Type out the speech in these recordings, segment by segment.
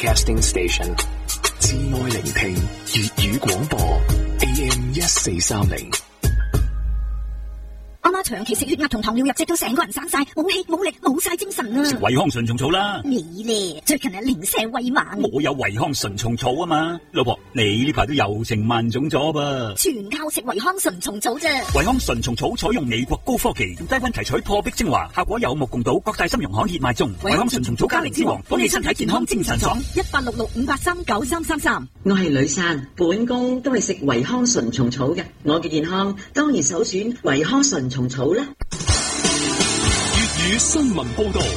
Broadcasting Station， 至愛聆聽粵語廣播 AM 1430。 阿媽長期食血壓同糖尿入脊到成個人散晒，冇氣冇力冇晒精神啊！ 食維康純蟲草啦！ 你咧最近係零舍喂猛， 我有維康純蟲草啊嘛！老婆，你呢排都有成萬種咗噃， 全靠食維康純蟲草啫！ 維康純蟲草採用美國高科技，低溫提取破壁精華，效果有目共睹，各大參茸行熱賣中。維康純蟲草加靈之王，保你身體健康精神爽。1866583933。 我係呂珊，本宮都係食維康純蟲草嘅，我嘅健康當然首選維康純蟲草啦。 粵語新聞報道。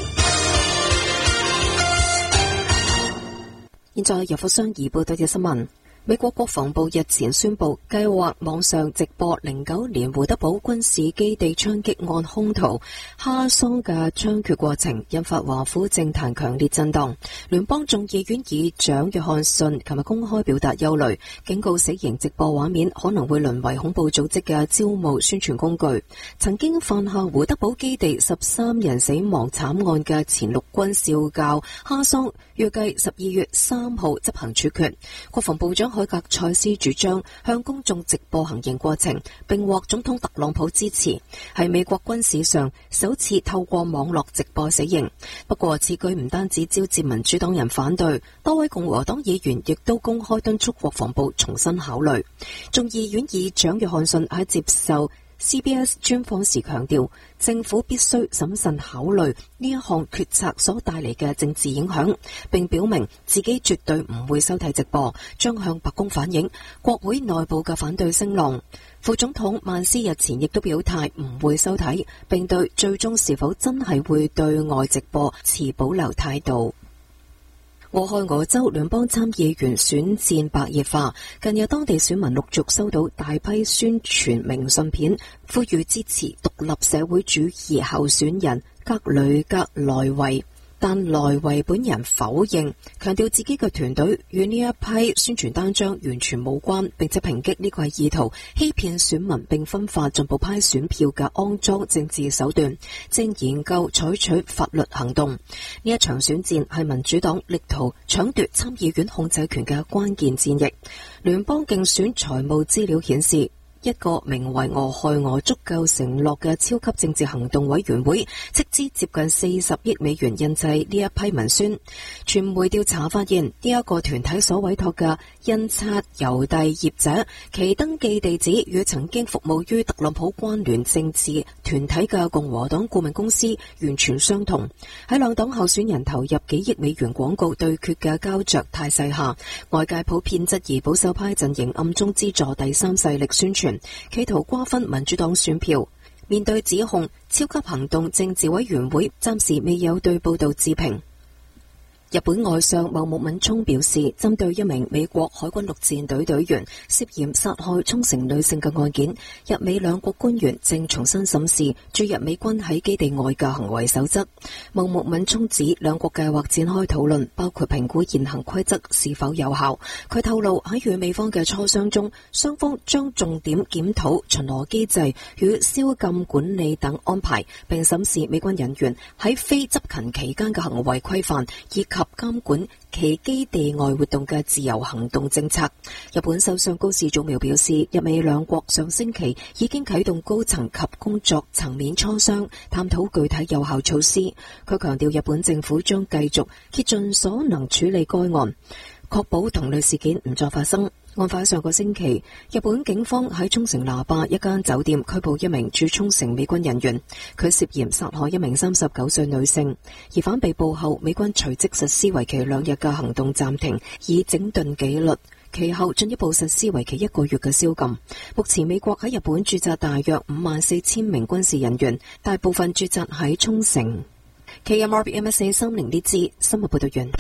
現在由福商宜報道嘅新聞。美國國防部日前宣布，計劃網上直播09年胡德堡軍事基地槍擊案兇徒哈桑嘅槍決過程，引發華府政壇強烈震盪。聯邦眾議院議長約翰遜琴日公開表達憂慮，警告死刑直播畫面可能會淪為恐怖組織嘅招募宣傳工具。曾經犯下胡德堡基地13人死亡慘案嘅前陸軍少校哈桑，預計12月3號執行處決。國防部長海格賽斯主張向公眾直播行刑過程，並獲總統特朗普支持，係美國軍史上首次透過網絡直播死刑。不過此舉唔單止招致民主黨人反對，多位共和黨議員亦都公開敦促國防部重新考慮。眾議院議長約翰遜喺接受CBS 專訪時強調，政府必須審慎考慮呢一項決策所帶嚟嘅政治影響，並表明自己絕對唔會收睇直播，將向白宮反映國會內部嘅反對聲浪。副總統曼斯日前亦都表態唔會收睇，並對最終是否真係會對外直播持保留態度。俄亥俄州聯邦參議員選戰白熱化，近日當地選民陸續收到大批宣傳明信片，呼籲支持獨立社會主義候選人格雷格萊維。但萊維本人否認，強調自己嘅團隊與呢一批宣傳單張完全無關，並且抨擊呢個係意圖欺騙選民並分化進步派選票嘅骯髒政治手段，正研究採取法律行動。呢一場選戰係民主黨力圖搶奪參議院控制權嘅關鍵戰役。聯邦競選財務資料顯示，一個名為俄亥俄足夠承諾嘅超級政治行動委員會斥資接近40億美元印製呢一批文宣。傳媒調查發現，呢一個團體所委託嘅印刷郵遞業者，其登記地址與曾經服務於特朗普關聯政治團體嘅共和黨顧問公司完全相同。喺兩黨候選人投入幾億美元廣告對決嘅膠着態勢下，外界普遍質疑保守派陣營暗中資助第三勢力宣傳，企圖瓜分民主黨選票。面對指控，超級行動政治委員會暫時未有對報道置評。日本外相茂木敏充表示，針對一名美國海軍陸戰隊隊員涉嫌殺害沖繩女性嘅案件，日美兩國官員正重新審視駐日美軍喺基地外嘅行為守則。茂木敏充指，兩國計劃展開討論，包括評估現行規則是否有效。佢透露喺與美方嘅磋商中，雙方將重點檢討巡邏機制與宵禁管理等安排，並審視美軍人員喺非執勤期間嘅行為規範，以及監管其基地外活動嘅自由行動政策。日本首相高市早苗表示，日美兩國上星期已經啟動高層及工作層面磋商，探討具體有效措施。佢強調，日本政府將繼續竭盡所能處理該案，確保同類事件唔再發生。案發上個星期，日本警方喺沖繩那霸一間酒店拘捕一名駐沖繩美軍人員，佢涉嫌殺害一名39歲女性。疑犯被捕後，美軍隨即實施為期2日嘅行動暫停，以整頓紀律。其後進一步實施為期1個月嘅宵禁。目前美國喺日本駐紮大約54000名軍事人員，大部分駐紮喺沖繩。KMRB MSA30呢支新聞報道員。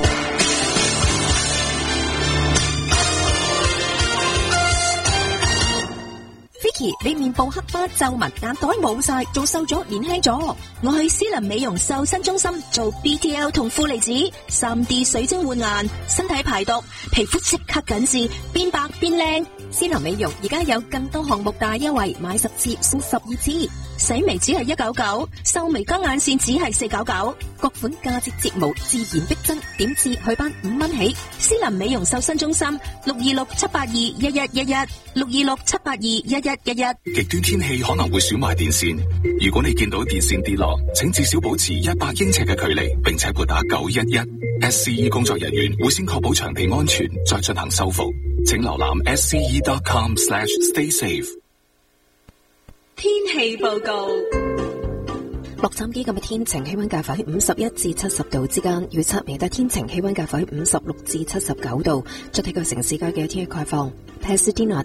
你面部黑斑皺紋，眼袋冇晒，仲瘦咗，年輕咗。我去思林美容瘦身中心做 BTL 同負離子 3D 水晶換顏，身體排毒，皮膚即刻緊緻，變白變靚。思林美容而家有更多項目大優惠，買10次送12次。 洗眉只係199，秀眉加眼線只係499，各款價值睫毛自然逼真，點至去斑5蚊起。斯林美容瘦身中心626-782-1111，626-782-1111。 極端天氣可能會損壞電線，如果你見到電線跌落，請至少保持100英尺嘅距離，並且撥打911。SCE 工作人員會先確保場地安全，再進行修復。請瀏覽 sce.com/staysafe。 天氣報告。 洛杉磯今日天晴，氣溫介乎喺51至70度之間，預測明日天晴，氣溫介乎喺56至79度。再睇個城市街嘅天氣概況。Pasadena